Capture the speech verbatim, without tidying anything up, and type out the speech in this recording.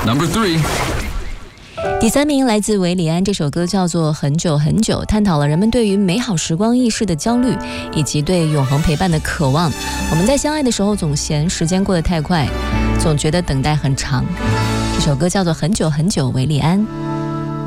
Number three. 第三名来自韦礼安，这首歌叫做《很久很久》，探讨了人们对于美好时光易逝的焦虑，以及对永恒陪伴的渴望。我们在相爱的时候总嫌时间过得太快，总觉得等待很长。这首歌叫做《很久很久》，韦礼安。